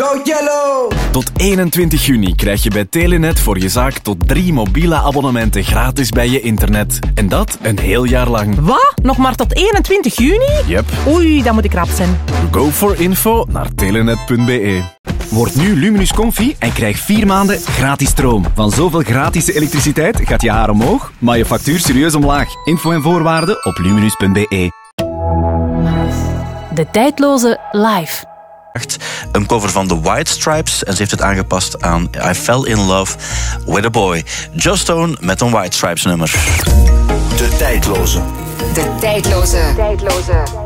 Go Yellow! Tot 21 juni krijg je bij Telenet voor je zaak tot 3 mobiele abonnementen gratis bij je internet. En dat een heel jaar lang. Wat? Nog maar tot 21 juni? Yep. Oei, dat moet ik rap zijn. Go for info naar telenet.be. Word nu Luminus Comfy en krijg 4 maanden gratis stroom. Van zoveel gratis elektriciteit gaat je haar omhoog, maar je factuur serieus omlaag. Info en voorwaarden op luminus.be. De tijdloze live. Een cover van The White Stripes en ze heeft het aangepast aan I Fell in Love with a Boy. Joss Stone met een White Stripes nummer. De tijdloze. De tijdloze.